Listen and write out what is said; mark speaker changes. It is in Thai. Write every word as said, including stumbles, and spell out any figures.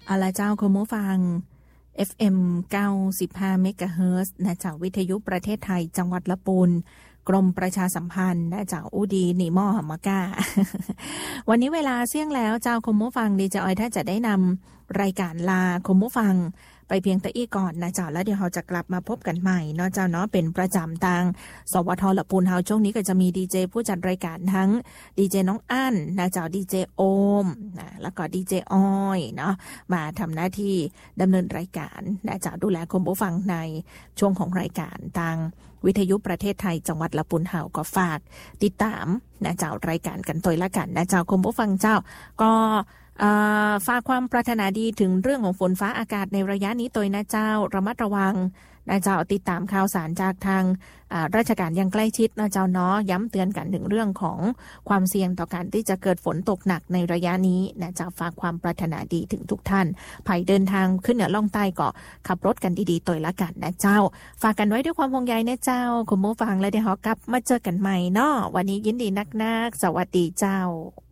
Speaker 1: เอาละเจ้าคุณผู้ฟัง เอฟ เอ็ม เก้าสิบห้า เมกะเฮิรตซ์นะจากวิทยุประเทศไทยจังหวัดละปูนกรมประชาสัมพันธ์นะจากอูดีหนีหม้อหมากา วันนี้เวลาเสี่ยงแล้วเจ้าคุณผู้ฟังดีเจออยถ้าจะได้นำรายการลาคุณผู้ฟังไปเพียงแต่อีก่อนนะเจ้าแล้วเดี๋ยวเราจะกลับมาพบกันใหม่เนาะเจ้าเนาะเป็นประจำทางสวทละปูนเฮาช่วงนี้ก็จะมีดีเจผู้จัดรายการทั้งดีเจน้องอั้นนะเจ้าดีเจโอมนะแล้วก็ดีเจอ้อยเนาะมาทำหน้าที่ดำเนินรายการนะเจ้าดูแลคุณผู้ฟังในช่วงของรายการทางวิทยุประเทศไทยจังหวัดละปูนเฮาก็ฝากติดตามนะเจ้ารายการกันตัวละกันนะเจ้าคุณผู้ฟังเจ้าก็ฝากความปรารถนาดีถึงเรื่องของฝนฟ้าอากาศในระยะนี้ตัวนะเจ้าระมัดระวังนะเจ้าติดตามข่าวสารจากทางราชการอย่างใกล้ชิดนะเจ้าเนาะย้ำเตือนกันถึงเรื่องของความเสี่ยงต่อการที่จะเกิดฝนตกหนักในระยะนี้นะเจ้าฝากความปรารถนาดีถึงทุกท่านภัยเดินทางขึ้นเหนือล่องใต้ก็ขับรถกันดีๆตัวละกันนะเจ้าฝากกันไว้ด้วยความห่วงใยนะเจ้าคุณผู้ฟังและเดี๋ยวเรากลับมาเจอกันใหม่เนาะวันนี้ยินดีนักๆสวัสดีเจ้า